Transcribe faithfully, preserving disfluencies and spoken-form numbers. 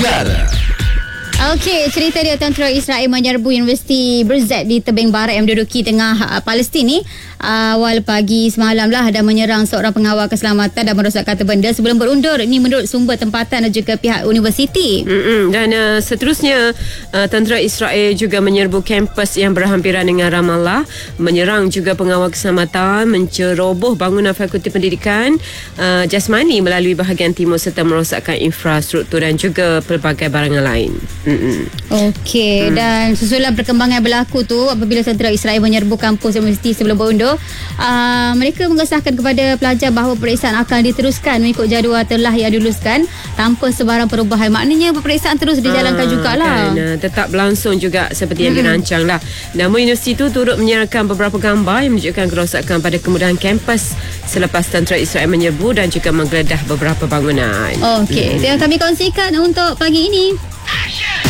Negara. Okey, cerita dia tentera Israel menyerbu Universiti Birzeit di tebing barat yang menduduki tengah uh, Palestin ni uh, awal pagi semalam lah, dan menyerang seorang pengawal keselamatan dan merosakkan harta benda sebelum berundur. Ini menurut sumber tempatan dan juga pihak universiti. Mm-mm. Dan uh, seterusnya uh, tentera Israel juga menyerbu kampus yang berhampiran dengan Ramallah, menyerang juga pengawal keselamatan, menceroboh bangunan Fakulti Pendidikan uh, Jasmani melalui bahagian timur serta merosakkan infrastruktur dan juga pelbagai barangan lain. Mm-mm. Okey, hmm. dan susulan perkembangan berlaku tu apabila tentera Israel menyerbu kampus universiti sebelum berundur, uh, mereka mengesahkan kepada pelajar bahawa peperiksaan akan diteruskan mengikut jadual telah yang diluluskan tanpa sebarang perubahan. Maknanya peperiksaan terus dijalankan ah, jugalah. Kan, uh, tetap berlangsung juga seperti yang hmm. dirancang lah. Namun universiti itu turut menyiarkan beberapa gambar yang menunjukkan kerosakan pada kemudahan kampus selepas tentera Israel menyerbu dan juga menggeledah beberapa bangunan. Okey, hmm. itu yang kami kongsikan untuk pagi ini.